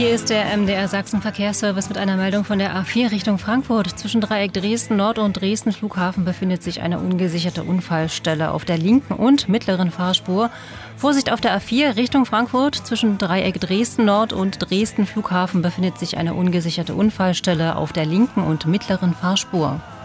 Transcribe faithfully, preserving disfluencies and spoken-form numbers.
Hier ist der M D R Sachsen Verkehrsservice mit einer Meldung von der A vier Richtung Frankfurt. Zwischen Dreieck Dresden Nord und Dresden Flughafen befindet sich eine ungesicherte Unfallstelle auf der linken und mittleren Fahrspur. Vorsicht auf der A vier Richtung Frankfurt. Zwischen Dreieck Dresden Nord und Dresden Flughafen befindet sich eine ungesicherte Unfallstelle auf der linken und mittleren Fahrspur.